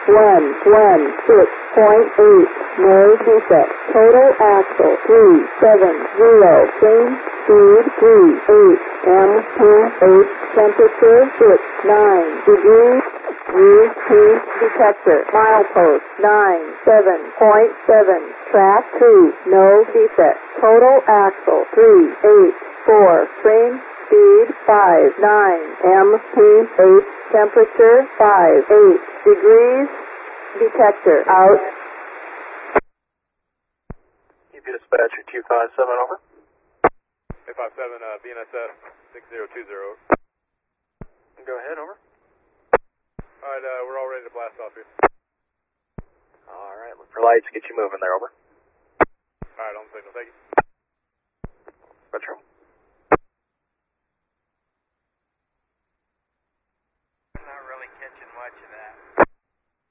116.8, no defect. Total axle 370, clean speed 38, MP8, temperature 69 degrees. UP detector, milepost 97.7, track 2, no defect. Total axle 384, clean speed 59, MP8, temperature 58 degrees. Detector out. UP dispatcher 257, over. 257, BNSF 6020. Go ahead, over. Alright, we're all ready to blast off here. Alright, look for lights, get you moving there, over. Alright, on the signal, thank you. Retro. I'm not really catching much of that.